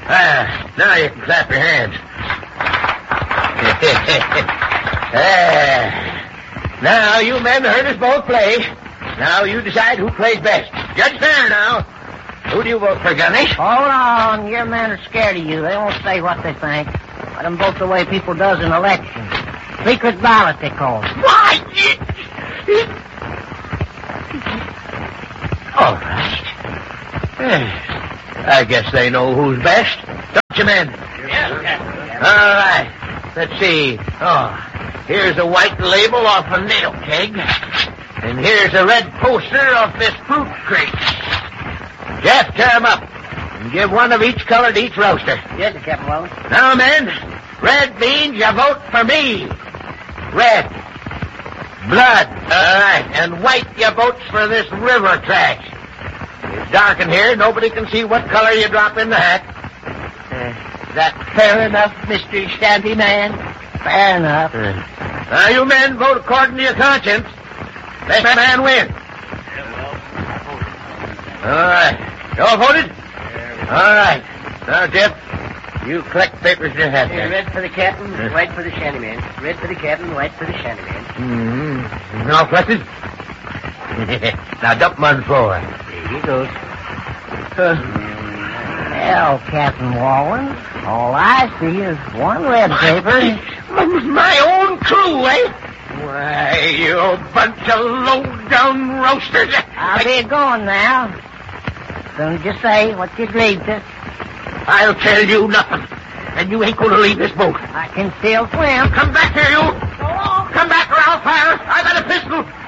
Now you can clap your hands. Now, you men heard us both play. Now you decide who plays best. Judge fair now. Who do you vote for, Gunny? Hold on. Your men are scared of you. They won't say what they think. Let them vote the way people does in elections. Secret ballot, they call it. Why? All right. I guess they know who's best. Don't you, men? Yes. All right. Let's see. Oh, here's a white label off a nail keg. And here's a red poster off this fruit crate. Jeff, tear 'em up. And give one of each color to each roaster. Yes, sir, Captain Wallace. Now, men, red means you vote for me. Red. Blood. All right. And white, you votes for this river trash. It's dark in here. Nobody can see what color you drop in the hat. Is that fair enough, Mr. Shantyman? Fair enough. Now, you men vote according to your conscience. Best man win. All right. You all voted? All right. Now, Jeff, you collect papers in your hat there. Red for the captain, white for the shantyman. Red for the captain, white for the shantyman. Mm-hmm. All collected? Now, dump them on the floor. Here he goes. Well, Captain Wallen, all I see is one red paper. My own crew, eh? Why, you bunch of low-down roasters. I'll be going now. Don't just say what you agreed to. I'll tell you nothing. And you ain't going to leave this boat. I can still swim. Come back here, you. Come back or I'll fire. I got a pistol.